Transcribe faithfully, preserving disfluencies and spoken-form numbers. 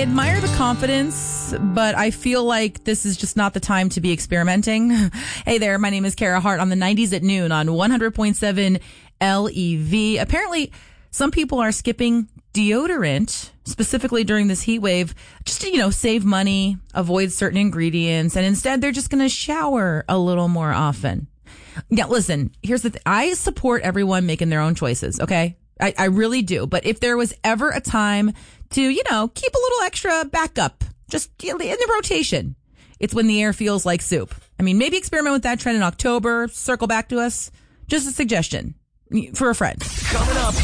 I admire the confidence, but I feel like this is just not the time to be experimenting. Hey there, my name is Kara Hart on the nineties at noon on one hundred point seven L E V. Apparently, some people are skipping deodorant, specifically during this heat wave, just to, you know, save money, avoid certain ingredients, and instead they're just going to shower a little more often. Yeah, listen, here's the thing. I support everyone making their own choices, okay? I, I really do. But if there was ever a time to, you know, keep a little extra backup, just in the rotation, it's when the air feels like soup. I mean, maybe experiment with that trend in October, circle back to us. Just a suggestion for a friend. Coming up.